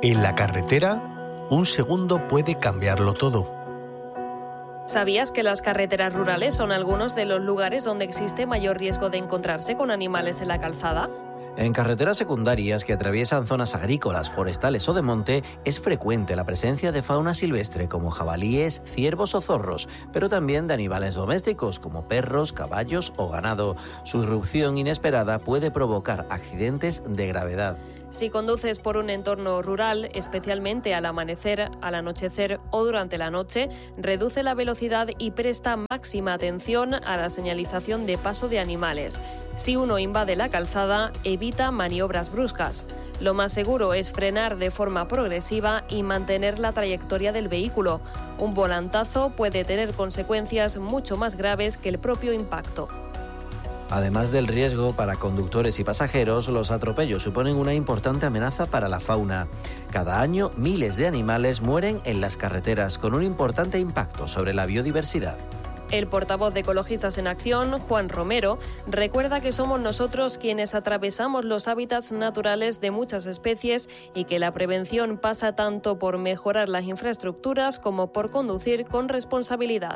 En la carretera, un segundo puede cambiarlo todo. ¿Sabías que las carreteras rurales son algunos de los lugares donde existe mayor riesgo de encontrarse con animales en la calzada? En carreteras secundarias que atraviesan zonas agrícolas, forestales o de monte, es frecuente la presencia de fauna silvestre como jabalíes, ciervos o zorros, pero también de animales domésticos como perros, caballos o ganado. Su irrupción inesperada puede provocar accidentes de gravedad. Si conduces por un entorno rural, especialmente al amanecer, al anochecer o durante la noche, reduce la velocidad y presta máxima atención a la señalización de paso de animales. Si uno invade la calzada, evita maniobras bruscas. Lo más seguro es frenar de forma progresiva y mantener la trayectoria del vehículo. Un volantazo puede tener consecuencias mucho más graves que el propio impacto. Además del riesgo para conductores y pasajeros, los atropellos suponen una importante amenaza para la fauna. Cada año, miles de animales mueren en las carreteras, con un importante impacto sobre la biodiversidad. El portavoz de Ecologistas en Acción, Juan Romero, recuerda que somos nosotros quienes atravesamos los hábitats naturales de muchas especies y que la prevención pasa tanto por mejorar las infraestructuras como por conducir con responsabilidad.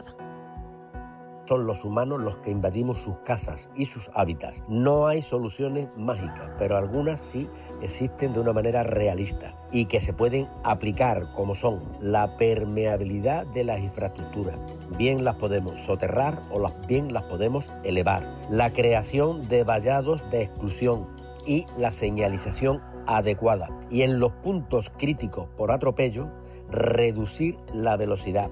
Son los humanos los que invadimos sus casas y sus hábitats. No hay soluciones mágicas, pero algunas sí existen de una manera realista y que se pueden aplicar, como son la permeabilidad de las infraestructuras. Bien las podemos soterrar o bien las podemos elevar. La creación de vallados de exclusión y la señalización adecuada. Y en los puntos críticos por atropello, reducir la velocidad.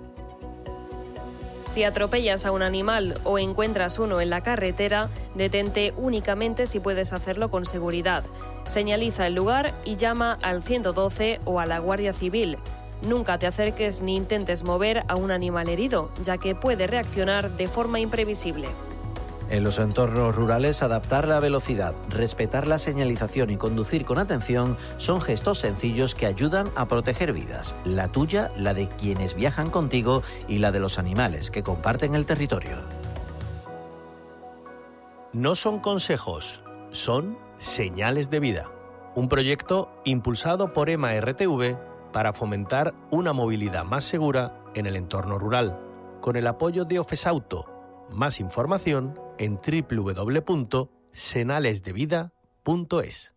Si atropellas a un animal o encuentras uno en la carretera, detente únicamente si puedes hacerlo con seguridad. Señaliza el lugar y llama al 112 o a la Guardia Civil. Nunca te acerques ni intentes mover a un animal herido, ya que puede reaccionar de forma imprevisible. En los entornos rurales, adaptar la velocidad, respetar la señalización y conducir con atención son gestos sencillos que ayudan a proteger vidas, la tuya, la de quienes viajan contigo y la de los animales que comparten el territorio. No son consejos, son señales de vida. Un proyecto impulsado por EMA-RTV para fomentar una movilidad más segura en el entorno rural, con el apoyo de Ofesauto. Más información en www.senalesdevida.es.